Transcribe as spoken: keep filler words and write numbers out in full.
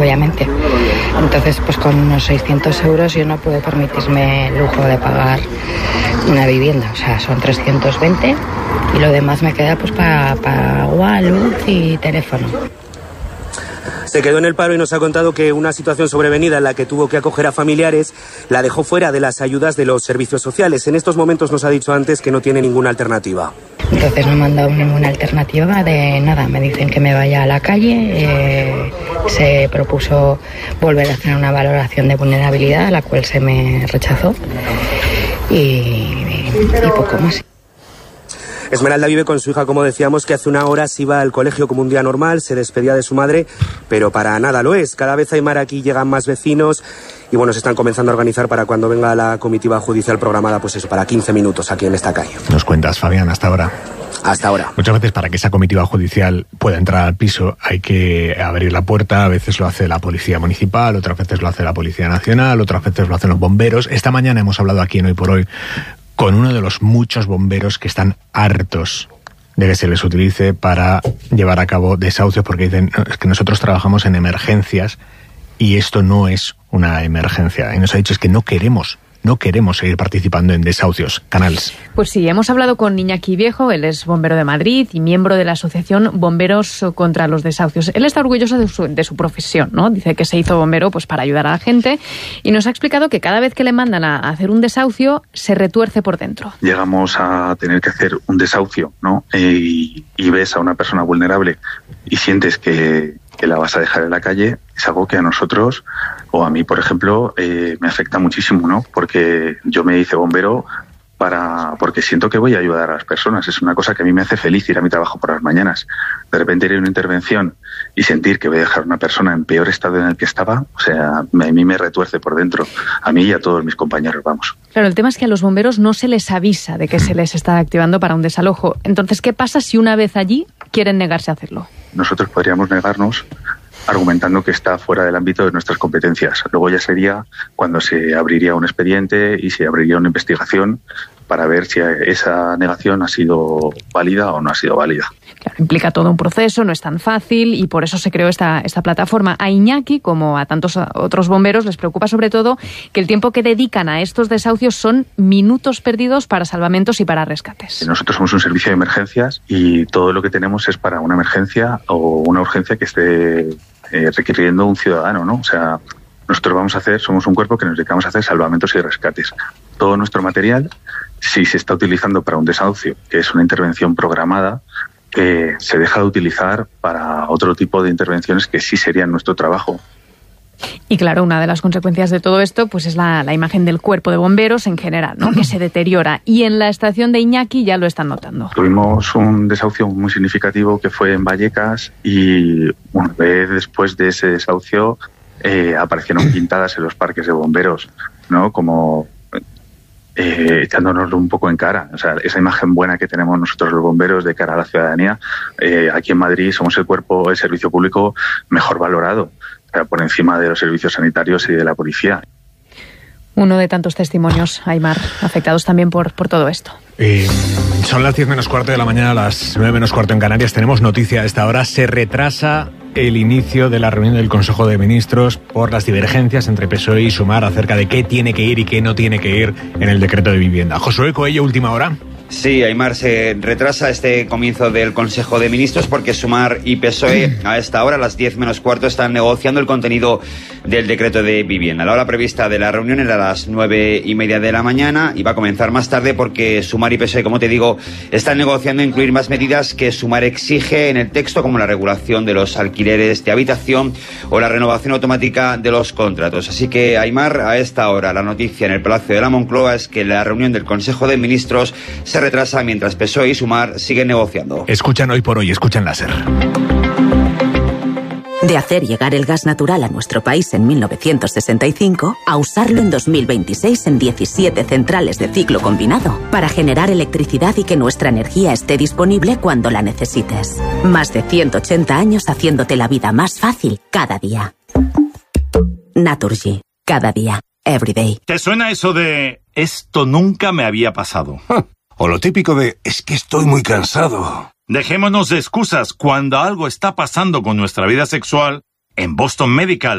obviamente. Entonces, pues con unos seiscientos euros yo no puedo permitirme el lujo de pagar una vivienda. O sea, son trescientos veinte y lo demás me queda pues para, para agua, luz y teléfono. Se quedó en el paro y nos ha contado que una situación sobrevenida en la que tuvo que acoger a familiares la dejó fuera de las ayudas de los servicios sociales. En estos momentos nos ha dicho antes que no tiene ninguna alternativa. Entonces no me han dado ninguna alternativa de nada. Me dicen que me vaya a la calle. Eh, se propuso volver a hacer una valoración de vulnerabilidad, a la cual se me rechazó. Y, y poco más. Esmeralda vive con su hija, como decíamos, que hace una hora se iba al colegio como un día normal, se despedía de su madre, pero para nada lo es. Cada vez, Aimar, aquí llegan más vecinos y bueno, se están comenzando a organizar para cuando venga la comitiva judicial programada, pues eso, para quince minutos aquí en esta calle. Nos cuentas, Fabián, hasta ahora. Hasta ahora. Muchas veces para que esa comitiva judicial pueda entrar al piso hay que abrir la puerta. A veces lo hace la Policía Municipal, otras veces lo hace la Policía Nacional, otras veces lo hacen los bomberos. Esta mañana hemos hablado aquí en Hoy por Hoy con uno de los muchos bomberos que están hartos de que se les utilice para llevar a cabo desahucios, porque dicen, no, es que nosotros trabajamos en emergencias y esto no es una emergencia. Y nos ha dicho, es que no queremos, no queremos seguir participando en desahucios. Canals. Pues sí, hemos hablado con Iñaki Viejo, él es bombero de Madrid y miembro de la Asociación Bomberos contra los Desahucios. Él está orgulloso de su, de su profesión, ¿no? Dice que se hizo bombero pues para ayudar a la gente y nos ha explicado que cada vez que le mandan a hacer un desahucio se retuerce por dentro. Llegamos a tener que hacer un desahucio, ¿no? Y, y ves a una persona vulnerable y sientes que, que la vas a dejar en la calle. Es algo que a nosotros, o a mí, por ejemplo, eh, me afecta muchísimo, ¿no? Porque yo me hice bombero para porque siento que voy a ayudar a las personas. Es una cosa que a mí me hace feliz ir a mi trabajo por las mañanas. De repente ir a una intervención y sentir que voy a dejar a una persona en peor estado en el que estaba, o sea, a mí me retuerce por dentro. A mí y a todos mis compañeros, vamos. Claro, el tema es que a los bomberos no se les avisa de que se les está activando para un desalojo. Entonces, ¿qué pasa si una vez allí quieren negarse a hacerlo? Nosotros podríamos negarnos argumentando que está fuera del ámbito de nuestras competencias. Luego ya sería cuando se abriría un expediente y se abriría una investigación para ver si esa negación ha sido válida o no ha sido válida. Claro, implica todo un proceso, no es tan fácil y por eso se creó esta, esta plataforma. A Iñaki, como a tantos otros bomberos, les preocupa sobre todo que el tiempo que dedican a estos desahucios son minutos perdidos para salvamentos y para rescates. Nosotros somos un servicio de emergencias y todo lo que tenemos es para una emergencia o una urgencia que esté eh, requiriendo un ciudadano, ¿no? O sea, nosotros vamos a hacer, somos un cuerpo que nos dedicamos a hacer salvamentos y rescates. Todo nuestro material, si se está utilizando para un desahucio, que es una intervención programada, que se deja de utilizar para otro tipo de intervenciones que sí serían nuestro trabajo. Y claro, una de las consecuencias de todo esto pues es la, la imagen del cuerpo de bomberos en general, ¿no? Que se deteriora. Y en la estación de Iñaki ya lo están notando. Tuvimos un desahucio muy significativo que fue en Vallecas y una vez después de ese desahucio eh, aparecieron pintadas en los parques de bomberos, ¿no? Como Eh, echándonos un poco en cara. O sea, esa imagen buena que tenemos nosotros los bomberos de cara a la ciudadanía, eh, aquí en Madrid somos el cuerpo, el servicio público mejor valorado, o sea, por encima de los servicios sanitarios y de la policía. Uno de tantos testimonios, Aimar, afectados también por, por todo esto. Eh, son las diez menos cuarto de la mañana, las nueve menos cuarto en Canarias. Tenemos noticia a esta hora. Se retrasa el inicio de la reunión del Consejo de Ministros por las divergencias entre P S O E y Sumar acerca de qué tiene que ir y qué no tiene que ir en el decreto de vivienda. Josué Coello, última hora. Sí, Aimar, se retrasa este comienzo del Consejo de Ministros porque Sumar y P S O E a esta hora, a las diez menos cuarto, están negociando el contenido del decreto de vivienda. La hora prevista de la reunión era a las nueve y media de la mañana y va a comenzar más tarde porque Sumar y P S O E, como te digo, están negociando incluir más medidas que Sumar exige en el texto, como la regulación de los alquileres de habitación o la renovación automática de los contratos. Así que, Aimar, a esta hora la noticia en el Palacio de la Moncloa es que la reunión del Consejo de Ministros se retrasa mientras P S O E y Sumar siguen negociando. Escuchan Hoy por Hoy, escuchan la SER. De hacer llegar el gas natural a nuestro país en mil novecientos sesenta y cinco a usarlo en dos mil veintiséis en diecisiete centrales de ciclo combinado para generar electricidad y que nuestra energía esté disponible cuando la necesites. Más de ciento ochenta años haciéndote la vida más fácil cada día. Naturgy. Cada día. Every day. ¿Te suena eso de esto nunca me había pasado? O lo típico de es que estoy muy cansado. Dejémonos de excusas. Cuando algo está pasando con nuestra vida sexual, en Boston Medical